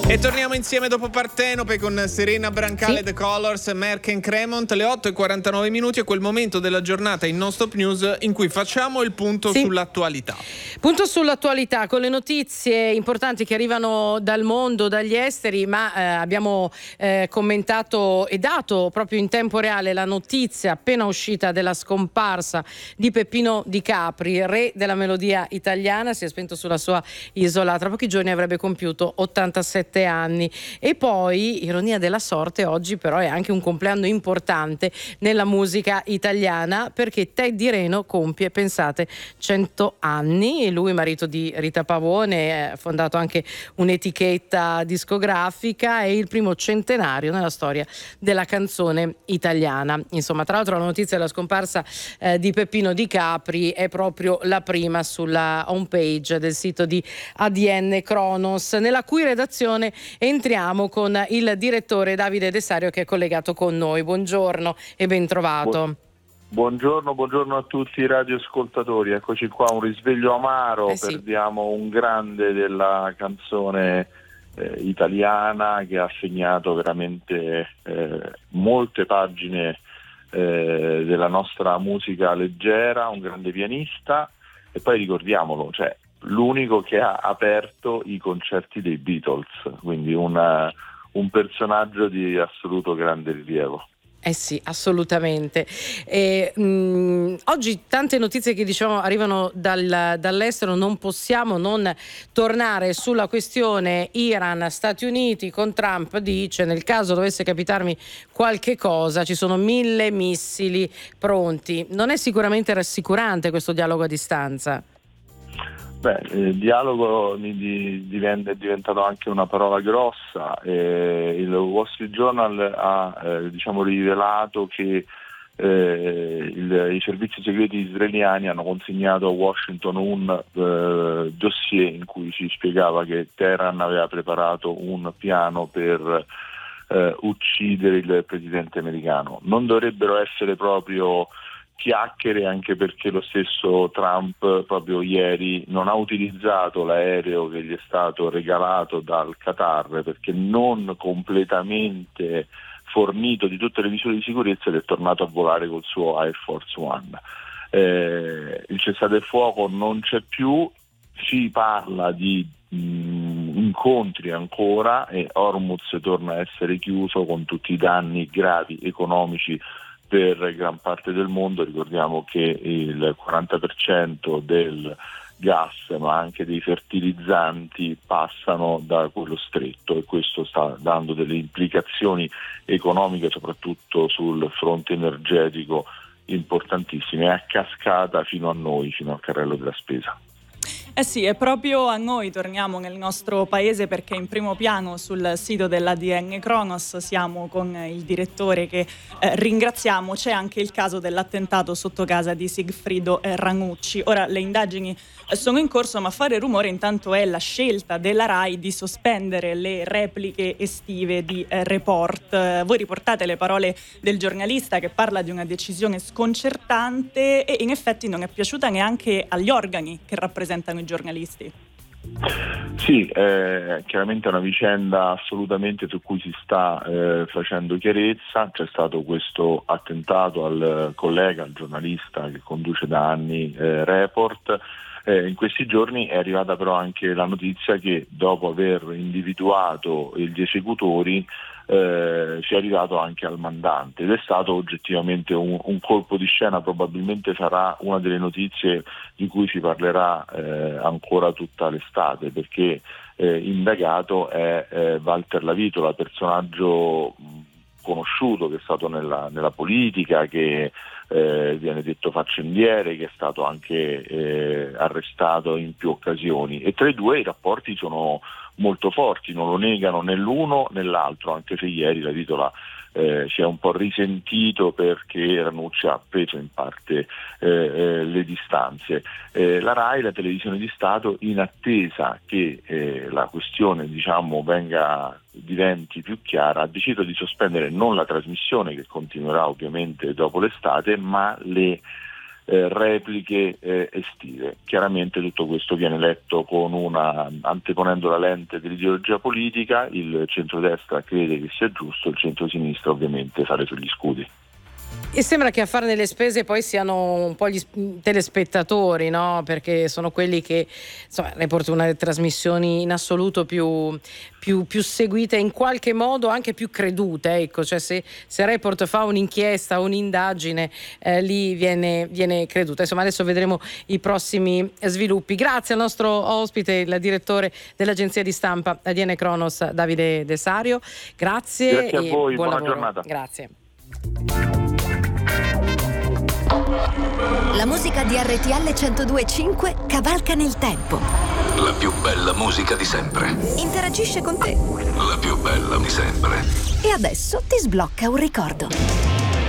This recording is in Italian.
E torniamo insieme dopo Partenope con Serena Brancale, Sì. The Colors, Merck & Cremont. Le 8:49 è quel momento della giornata in Non Stop News in cui facciamo il punto sull'attualità. Punto sull'attualità con le notizie importanti che arrivano dal mondo, dagli esteri, ma abbiamo commentato e dato proprio in tempo reale la notizia appena uscita della scomparsa di Peppino Di Capri, re della melodia italiana. Si è spento sulla sua isola, tra pochi giorni avrebbe compiuto 87 anni. E poi, ironia della sorte, oggi però è anche un compleanno importante nella musica italiana, perché Teddy Reno compie, pensate, 100 anni. E lui, marito di Rita Pavone, ha fondato anche un'etichetta discografica, è il primo centenario nella storia della canzone italiana. Insomma, tra l'altro la notizia della scomparsa di Peppino Di Capri è proprio la prima sulla homepage del sito di ADN Cronos, nella cui redazione entriamo con il direttore Davide Dessario, che è collegato con noi. Buongiorno e ben trovato. Buongiorno a tutti i radioascoltatori. Eccoci qua, un risveglio amaro, perdiamo un grande della canzone italiana che ha segnato veramente molte pagine della nostra musica leggera, un grande pianista, e poi ricordiamolo, cioè l'unico che ha aperto i concerti dei Beatles, quindi un personaggio di assoluto grande rilievo. Eh sì, assolutamente. Oggi tante notizie che diciamo arrivano dall'estero, non possiamo non tornare sulla questione Iran-Stati Uniti. Con Trump dice: nel caso dovesse capitarmi qualche cosa, ci sono 1000 missili pronti. Non è sicuramente rassicurante questo dialogo a distanza. Il dialogo è diventato anche una parola grossa. Il Wall Street Journal ha rivelato che i servizi segreti israeliani hanno consegnato a Washington un dossier in cui si spiegava che Teheran aveva preparato un piano per uccidere il presidente americano. Non dovrebbero essere proprio chiacchiere, anche perché lo stesso Trump proprio ieri non ha utilizzato l'aereo che gli è stato regalato dal Qatar, perché non completamente fornito di tutte le misure di sicurezza, ed è tornato a volare col suo Air Force One. Il cessate il fuoco non c'è più, si parla di incontri ancora, e Hormuz torna a essere chiuso con tutti i danni gravi economici per gran parte del mondo. Ricordiamo che il 40% del gas, ma anche dei fertilizzanti, passano da quello stretto, e questo sta dando delle implicazioni economiche, soprattutto sul fronte energetico, importantissime, a cascata fino a noi, fino al carrello della spesa. Eh sì, è proprio a noi, torniamo nel nostro paese, perché in primo piano sul sito dell'ADN Cronos siamo con il direttore che ringraziamo. C'è anche il caso dell'attentato sotto casa di Sigfrido Ranucci. Ora le indagini sono in corso, ma a fare rumore intanto è la scelta della RAI di sospendere le repliche estive di Report. Voi riportate le parole del giornalista che parla di una decisione sconcertante, e in effetti non è piaciuta neanche agli organi che rappresentano i giornalisti. Sì, chiaramente è una vicenda assolutamente su cui si sta facendo chiarezza. C'è stato questo attentato al collega, al giornalista che conduce da anni Report. In questi giorni è arrivata però anche la notizia che, dopo aver individuato gli esecutori, si è arrivato anche al mandante, ed è stato oggettivamente un colpo di scena. Probabilmente sarà una delle notizie di cui si parlerà ancora tutta l'estate, perché indagato è Walter Lavitola, personaggio conosciuto, che è stato nella politica, che viene detto faccendiere, che è stato anche arrestato in più occasioni, e tra i due i rapporti sono molto forti, non lo negano né l'uno né l'altro, anche se ieri Lavitola si è un po' risentito perché Ranucci ha preso in parte le distanze. La RAI, la televisione di Stato, in attesa che la questione diventi più chiara, ha deciso di sospendere non la trasmissione, che continuerà ovviamente dopo l'estate, ma repliche estive. Chiaramente tutto questo viene letto anteponendo la lente dell'ideologia politica. Il centrodestra crede che sia giusto, il centrosinistra ovviamente sale sugli scudi. E sembra che a farne le spese poi siano un po' gli telespettatori, no? Perché sono quelli che, insomma, Report è una delle trasmissioni in assoluto più seguite, in qualche modo anche più credute, ecco. Cioè se Report fa un'inchiesta, un'indagine, lì viene creduta. Insomma, adesso vedremo i prossimi sviluppi. Grazie al nostro ospite, il direttore dell'agenzia di stampa ADN Cronos, Davide De Sario. Grazie a voi, buon buona lavoro. giornata. Grazie. La musica di RTL 102.5 cavalca nel tempo. La più bella musica di sempre. Interagisce con te. La più bella di sempre. E adesso ti sblocca un ricordo.